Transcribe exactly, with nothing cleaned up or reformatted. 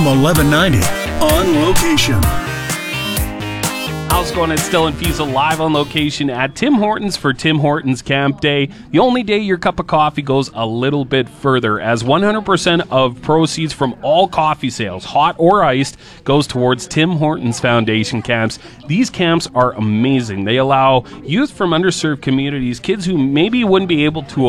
eleven ninety On Location. How's it going? It's Dylan Fiesel live on location at Tim Hortons for Tim Hortons Camp Day. The only day your cup of coffee goes a little bit further, as one hundred percent of proceeds from all coffee sales, hot or iced, goes towards Tim Hortons Foundation camps. These camps are amazing. They allow youth from underserved communities, kids who maybe wouldn't be able to